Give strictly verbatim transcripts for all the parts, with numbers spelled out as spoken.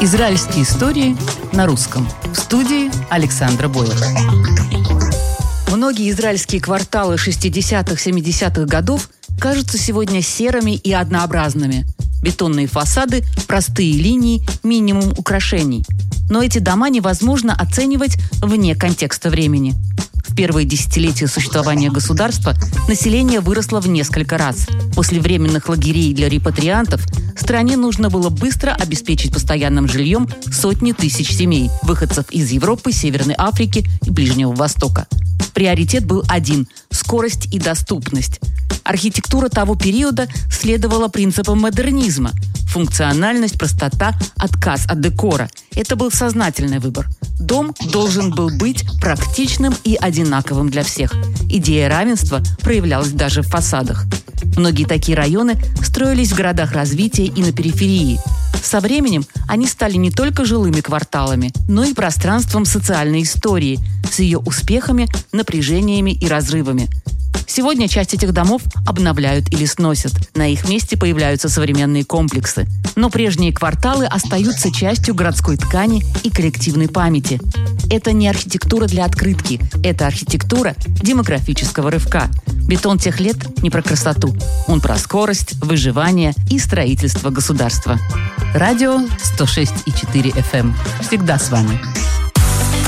Израильские истории на русском. В студии Александра Боева. Многие израильские кварталы шестидесятых-семидесятых годов кажутся сегодня серыми и однообразными. Бетонные фасады, простые линии, минимум украшений. Но эти дома невозможно оценивать вне контекста времени. В первые десятилетия существования государства население выросло в несколько раз. После временных лагерей для репатриантов стране нужно было быстро обеспечить постоянным жильем сотни тысяч семей, выходцев из Европы, Северной Африки и Ближнего Востока. Приоритет был один – скорость и доступность. Архитектура того периода следовала принципам модернизма. Функциональность, простота, отказ от декора. Это был сознательный выбор. Дом должен был быть практичным и одинаковым для всех. Идея равенства проявлялась даже в фасадах. Многие такие районы строились в городах развития и на периферии. Со временем они стали не только жилыми кварталами, но и пространством социальной истории с ее успехами, напряжениями и разрывами. Сегодня часть этих домов обновляют или сносят. На их месте появляются современные комплексы. Но прежние кварталы остаются частью городской ткани и коллективной памяти. Это не архитектура для открытки, это архитектура демографического рывка. Бетон тех лет не про красоту. Он про скорость, выживание и строительство государства. Радио сто шесть и четыре эф эм. Всегда с вами.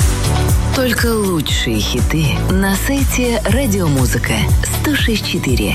Только лучшие хиты на сайте Радиомузыка сто шесть и четыре.